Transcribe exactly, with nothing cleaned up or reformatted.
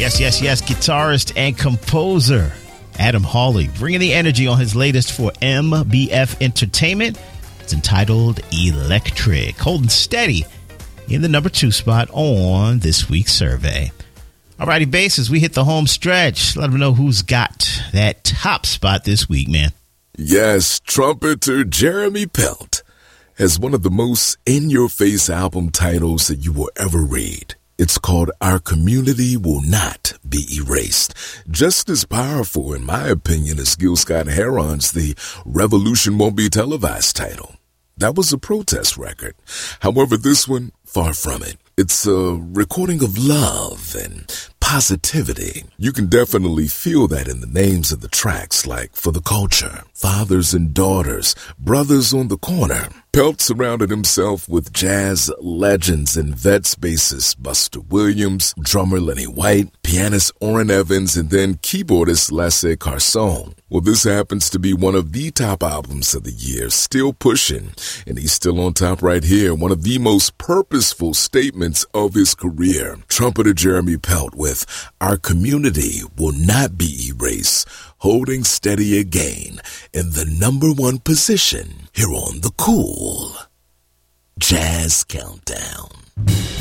Yes, yes, yes. Guitarist and composer Adam Hawley bringing the energy on his latest for M B F Entertainment. It's entitled Electric, holding steady in the number two spot on this week's survey. Alrighty, bases, we hit the home stretch. Let them know who's got that top spot this week, man. Yes, trumpeter Jeremy Pelt has one of the most in-your-face album titles that you will ever read. It's called Our Community Will Not Be Erased. Just as powerful, in my opinion, as Gil Scott-Heron's The Revolution Won't Be Televised title. That was a protest record. However, this one, far from it. It's a recording of love and positivity. You can definitely feel that in the names of the tracks, like For the Culture, Fathers and Daughters, Brothers on the Corner. Pelt surrounded himself with jazz legends and vets bassist Buster Williams, drummer Lenny White, pianist Orrin Evans, and then keyboardist Lasse Carson. Well, this happens to be one of the top albums of the year, still pushing, and he's still on top right here, one of the most purposeful statements of his career. Trumpeter Jeremy Pelt with Our Community Will Not Be Erased, holding steady again in the number one position here on the Cool Jazz Countdown.